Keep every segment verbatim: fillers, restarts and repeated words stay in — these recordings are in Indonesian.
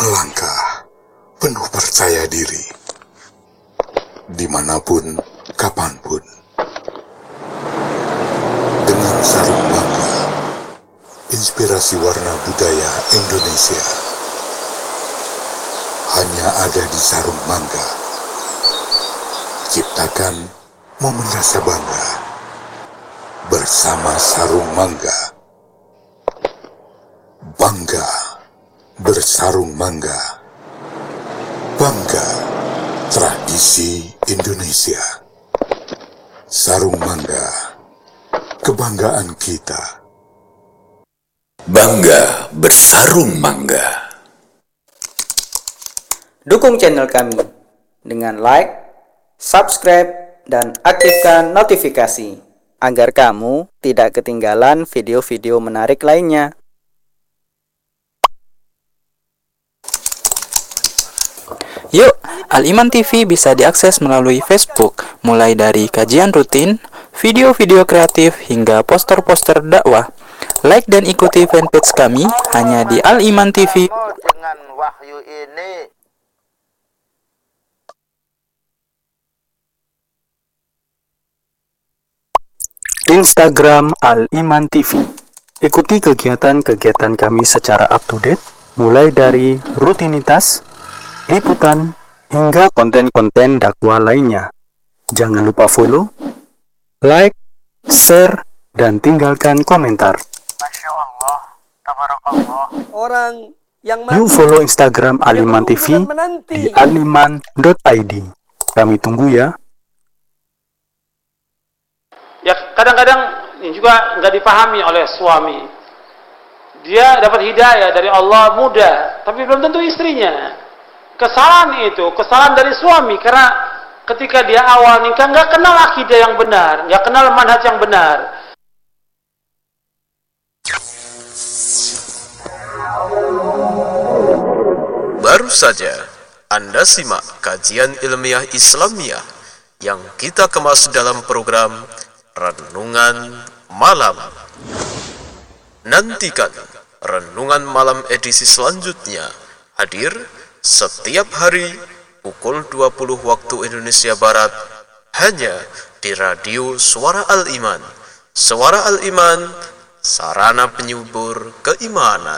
melangkah penuh percaya diri, dimanapun, kapanpun. Dengan sarung bangga, inspirasi warna budaya Indonesia hanya ada di Sarung Mangga. Ciptakan momen rasa bangga bersama Sarung Mangga. Bangga bersarung mangga. Bangga tradisi Indonesia. Sarung Mangga, kebanggaan kita. Bangga bersarung mangga. Dukung channel kami dengan like, subscribe, dan aktifkan notifikasi agar kamu tidak ketinggalan video-video menarik lainnya. Yuk, Al-Iman T V bisa diakses melalui Facebook, mulai dari kajian rutin, video-video kreatif, hingga poster-poster dakwah. Like dan ikuti fanpage kami hanya di Al-Iman T V. Dengan wahyu ini, Instagram Al-Iman T V. Ikuti kegiatan-kegiatan kami secara up-to-date, mulai dari rutinitas, liputan, hingga konten-konten dakwah lainnya. Jangan lupa follow, like, share, dan tinggalkan komentar. Masya Allah, tabarakallah. Orang yang Yuk follow Instagram Al-Iman T V di aliman dot i d. Kami tunggu ya. Ya kadang-kadang ini juga nggak dipahami oleh suami. Dia dapat hidayah dari Allah muda, tapi belum tentu istrinya. Kesalahan itu, kesalahan dari suami, karena ketika dia awal nikah nggak kenal akidah yang benar, nggak kenal manhaj yang benar. Baru saja Anda simak kajian ilmiah Islamiyah yang kita kemas dalam program Renungan Malam. Nantikan Renungan Malam edisi selanjutnya, hadir setiap hari pukul dua puluh waktu Indonesia Barat, hanya di radio Suara Al-Iman. Suara Al-Iman, sarana penyubur keimanan.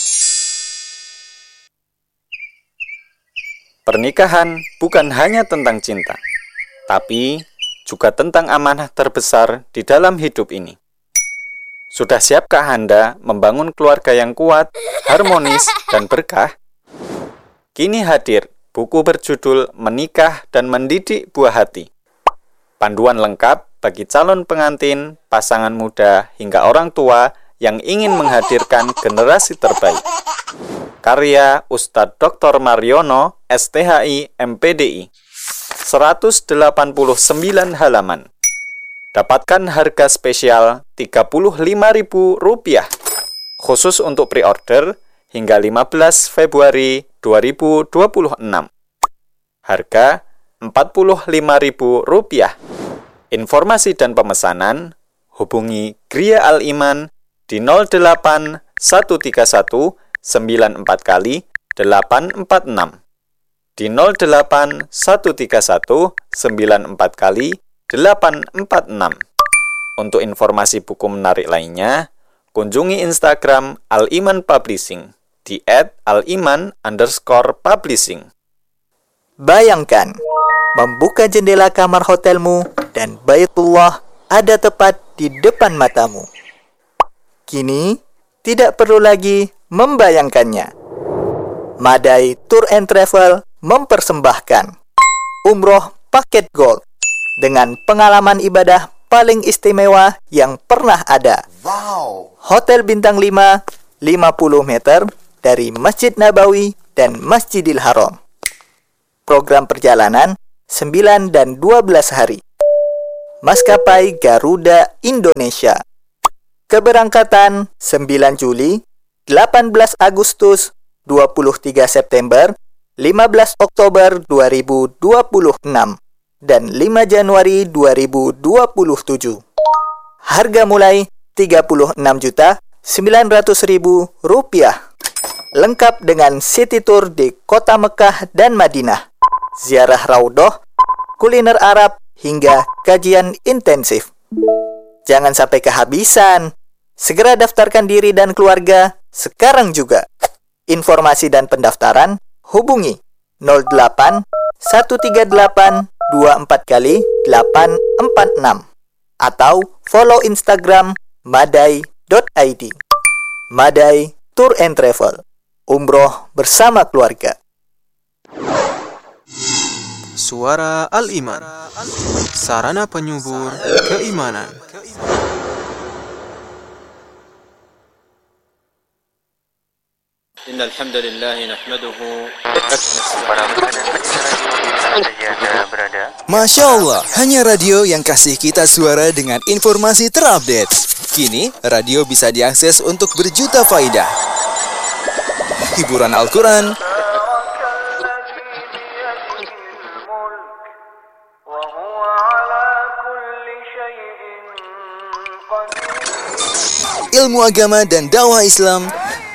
Pernikahan bukan hanya tentang cinta, tapi juga tentang amanah terbesar di dalam hidup ini. Sudah siapkah Anda membangun keluarga yang kuat, harmonis, dan berkah? Kini hadir buku berjudul Menikah dan Mendidik Buah Hati. Panduan lengkap bagi calon pengantin, pasangan muda, hingga orang tua yang ingin menghadirkan generasi terbaik. Karya Ustadz Doktor Mariono, S T H I, M P D I. seratus delapan puluh sembilan halaman. Dapatkan harga spesial tiga puluh lima ribu rupiah. Khusus untuk pre-order hingga lima belas Februari dua ribu dua puluh enam. Harga empat puluh lima ribu rupiah. Informasi dan pemesanan hubungi Gria Al-Iman di nol delapan satu tiga satu sembilan empat kali delapan empat enam, di nol delapan satu tiga satu sembilan empat kali delapan empat enam. Untuk informasi buku menarik lainnya, kunjungi Instagram Al-Iman Publishing di et aliman underscore publishing. Bayangkan, membuka jendela kamar hotelmu dan Baitullah ada tepat di depan matamu. Kini, tidak perlu lagi membayangkannya. Madai Tour and Travel mempersembahkan umroh paket gold dengan pengalaman ibadah paling istimewa yang pernah ada. Wow. Hotel bintang lima, lima puluh meter dari Masjid Nabawi dan Masjidil Haram. Program perjalanan sembilan dan dua belas hari. Maskapai Garuda Indonesia. Keberangkatan sembilan Juli, delapan belas Agustus, dua puluh tiga September, lima belas Oktober dua ribu dua puluh enam, dan lima Januari dua ribu dua puluh tujuh. Harga mulai tiga puluh enam juta sembilan ratus ribu rupiah. lengkap dengan city tour di kota Mekah dan Madinah, ziarah Raudhah, kuliner Arab, hingga kajian intensif. Jangan sampai kehabisan. Segera daftarkan diri dan keluarga sekarang juga. Informasi dan pendaftaran hubungi nol delapan satu tiga delapan dua empat kali delapan empat enam atau follow Instagram madai dot i d. Madai Tour and Travel. Umroh bersama keluarga. Suara Al-Iman, sarana penyubur keimanan. Innal hamdalillah nahmaduhu. Masya Allah, hanya radio yang kasih kita suara dengan informasi terupdate. Kini, radio bisa diakses untuk berjuta faidah. Hiburan Al-Quran, ilmu agama dan dakwah Islam,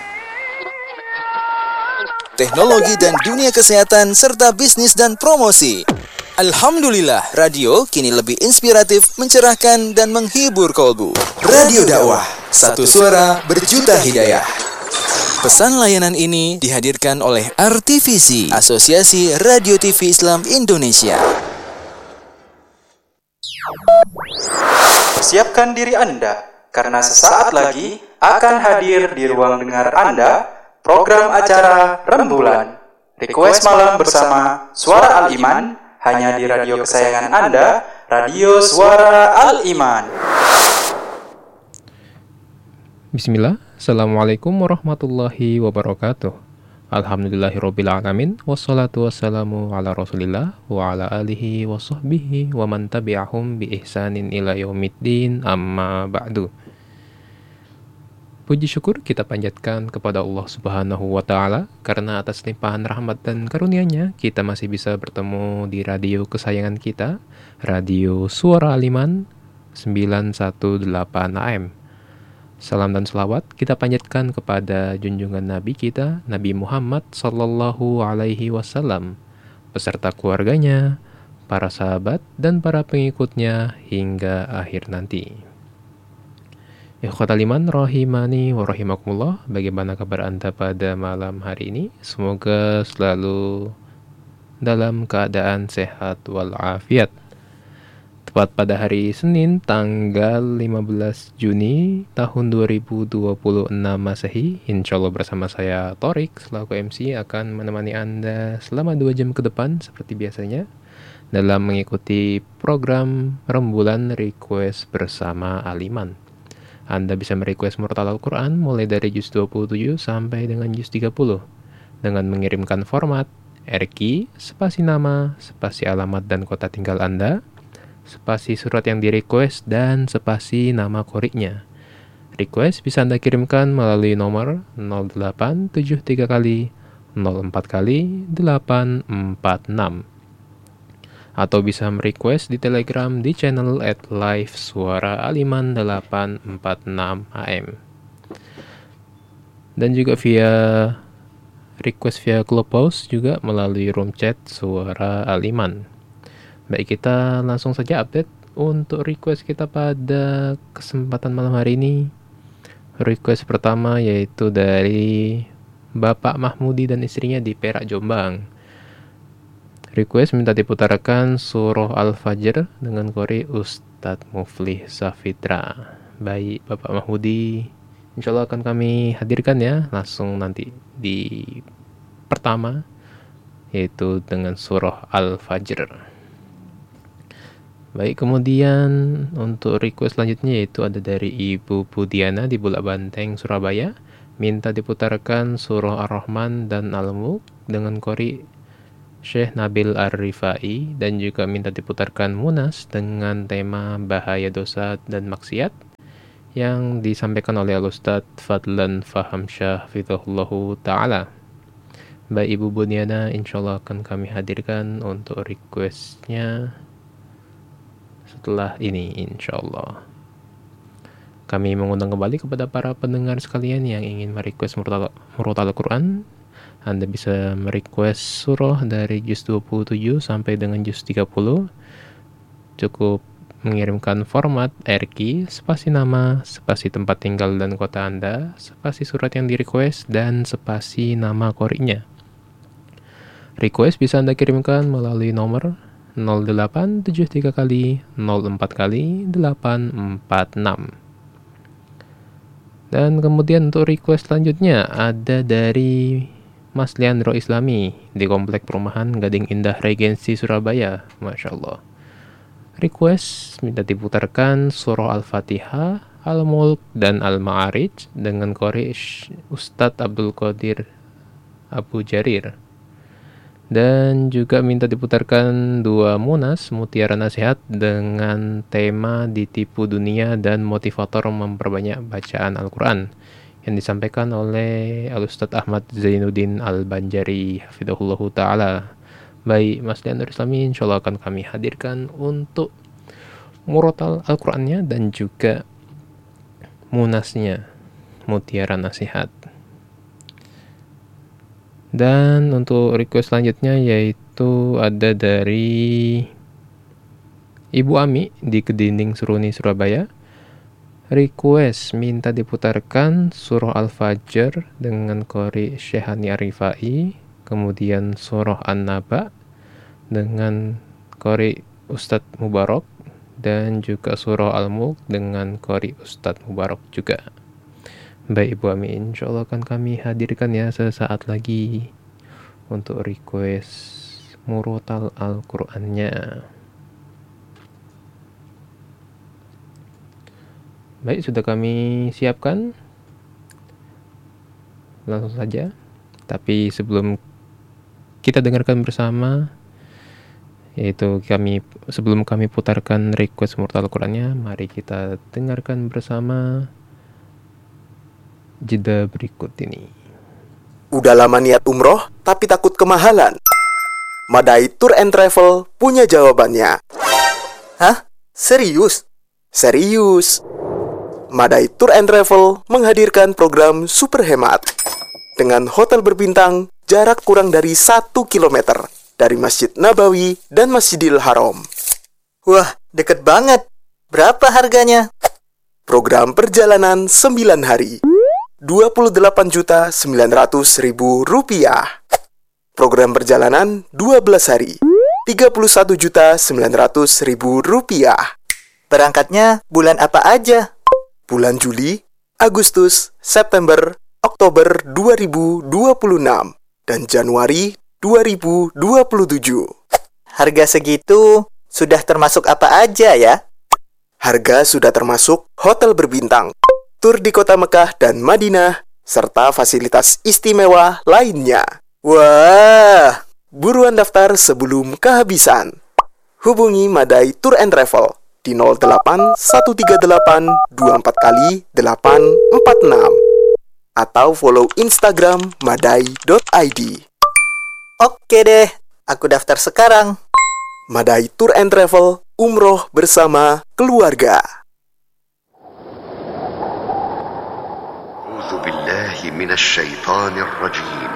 teknologi dan dunia kesehatan, serta bisnis dan promosi. Alhamdulillah, radio kini lebih inspiratif, mencerahkan, dan menghibur kolbu. Radio dakwah, satu suara berjuta hidayah. Pesan layanan ini dihadirkan oleh R T V C, Asosiasi Radio T V Islam Indonesia. Siapkan diri Anda, karena sesaat lagi akan hadir di ruang dengar Anda program acara Rembulan. Request malam bersama Suara Al-Iman, hanya di radio kesayangan Anda, Radio Suara Al-Iman. Bismillah, Assalamualaikum warahmatullahi wabarakatuh. Alhamdulillahirrabbilalamin, wassalatu wassalamu ala rasulillah wa ala alihi wa sahbihi wa man tabi'ahum bi ihsanin ila yaumiddin, amma ba'du. Puji syukur kita panjatkan kepada Allah Subhanahu wa Ta'ala, karena atas limpahan rahmat dan karunia-Nya kita masih bisa bertemu di radio kesayangan kita, Radio Suara Al-Iman sembilan satu delapan A M. Salam dan selawat kita panjatkan kepada junjungan Nabi kita, Nabi Muhammad Sallallahu Alaihi Wasallam, beserta keluarganya, para sahabat, dan para pengikutnya hingga akhir nanti. Ikhwatal iman rahimani wa rahimakumullah, bagaimana kabar Anda pada malam hari ini? Semoga selalu dalam keadaan sehat walafiat. Tepat pada hari Senin tanggal lima belas Juni tahun dua ribu dua puluh enam Masehi, insya Allah bersama saya Torik selaku M C akan menemani Anda selama dua jam ke depan seperti biasanya dalam mengikuti program Rembulan Request bersama Al-Iman. Anda bisa merequest murotal Al-Quran mulai dari juz dua puluh tujuh sampai dengan juz tiga puluh dengan mengirimkan format R Q, spasi nama, spasi alamat dan kota tinggal Anda, spasi surat yang di-request, dan spasi nama koriknya. Request bisa Anda kirimkan melalui nomor nol delapan tujuh tiga kali nol empat kali delapan empat enam atau bisa merequest di Telegram di channel at live suara aliman delapan empat enam A M, dan juga via request via Clubhouse juga melalui room chat Suara Al-Iman. Baik, kita langsung saja update untuk request kita pada kesempatan malam hari ini. Request pertama yaitu dari Bapak Mahmudi dan istrinya di Perak, Jombang. Request minta diputarkan surah Al-Fajr dengan kori Ustadz Muflih Safitra. Baik Bapak Mahmudi, insya Allah akan kami hadirkan ya langsung nanti di pertama, yaitu dengan surah Al-Fajr. Baik, kemudian untuk request selanjutnya yaitu ada dari Ibu Budiana di Bulak Banteng, Surabaya. Minta diputarkan surah Ar-Rahman dan Al-Mulk dengan kori Syekh Nabil Ar-Rifai, dan juga minta diputarkan Munas dengan tema bahaya dosa dan maksiat yang disampaikan oleh Al-Ustadz Fadlan Fahamsyah Fidhullahu Ta'ala. Baik Ibu Budiana, insya Allah akan kami hadirkan untuk requestnya setelah ini insya Allah. Kami mengundang kembali kepada para pendengar sekalian yang ingin merequest murotal, murotal Al-Quran. Anda bisa merequest surah dari juz dua puluh tujuh sampai dengan juz tiga puluh. Cukup mengirimkan format R Q, spasi nama, spasi tempat tinggal dan kota Anda, spasi surat yang direquest, dan spasi nama qori'nya. Request bisa Anda kirimkan melalui nomor nol delapan tujuh tiga kali nol empat kali delapan empat enam. Dan kemudian untuk request selanjutnya ada dari Mas Leandro Islami di Komplek Perumahan Gading Indah Regensi Surabaya. Masya Allah. Request minta diputarkan surah Al-Fatihah, Al-Mulk, dan Al-Ma'arij dengan qori Ustadz Abdul Qadir Abu Jarir. Dan juga minta diputarkan dua munas Mutiara Nasihat dengan tema ditipu dunia dan motivator memperbanyak bacaan Al-Quran yang disampaikan oleh Al-Ustadz Ahmad Zainuddin Al-Banjari hafidhahullahu ta'ala. Baik, Mas Leandro Islami insya Allah akan kami hadirkan untuk murotal Al-Qurannya dan juga munasnya Mutiara Nasihat. Dan untuk request selanjutnya yaitu ada dari Ibu Ami di Kedinding Seruni Surabaya. Request minta diputarkan surah Al-Fajr dengan qori Syekhani Arifai, kemudian surah An-Naba dengan qori Ustadz Mubarak, dan juga surah Al-Mulk dengan qori Ustadz Mubarak juga. Baik Ibu Ami, insya Allah akan kami hadirkan ya sesaat lagi untuk request murotal Al-Qur'annya. Baik, sudah kami siapkan. Langsung saja. Tapi sebelum kita dengarkan bersama, yaitu kami sebelum kami putarkan request murotal Al-Qur'annya, mari kita dengarkan bersama jeda berikut ini. Udah lama niat umroh, tapi takut kemahalan? Madai Tour and Travel punya jawabannya. Hah? Serius? Serius. Madai Tour and Travel menghadirkan program super hemat. Dengan hotel berbintang, jarak kurang dari satu kilometer dari Masjid Nabawi dan Masjidil Haram. Wah, deket banget. Berapa harganya? Program perjalanan sembilan hari. dua puluh delapan juta sembilan ratus ribu rupiah. Program perjalanan dua belas hari, tiga puluh satu juta sembilan ratus ribu rupiah. Berangkatnya bulan apa aja? Bulan Juli, Agustus, September, Oktober dua ribu dua puluh enam, dan Januari dua ribu dua puluh tujuh. Harga segitu sudah termasuk apa aja ya? Harga sudah termasuk hotel berbintang, tur di kota Mekah dan Madinah, serta fasilitas istimewa lainnya. Wah, buruan daftar sebelum kehabisan. Hubungi Madai Tour and Travel di nol delapan satu tiga delapan dua empat kali delapan empat enam atau follow Instagram madai dot i d. Oke deh, aku daftar sekarang. Madai Tour and Travel, umroh bersama keluarga. أعوذ بالله من الشيطان الرجيم